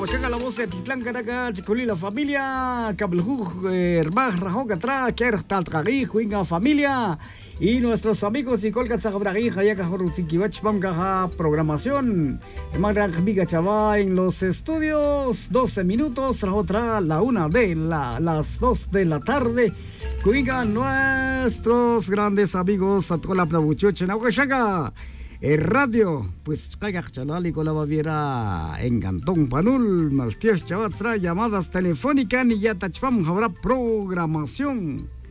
llega la voz de Titlán Caraca, Chicoli, la familia, Cabelhuj, Hermaj, Rajón, Catra, Kertaltragui, Juinga, familia. Y nuestros amigos y Colca Zagragui, Hayaka Horutzikivach, Bangaja, programación. Hermana Miga Chava en los estudios, 12 minutos, la otra, las 2 de la tarde. Juinga, nuestros grandes amigos, Atola Plabuchoche, Naucashaga. El radio, pues caiga chalali con la baviera en Cantón Panul, Maltias Chavatra, llamadas telefónicas y ya tachpam habrá programación.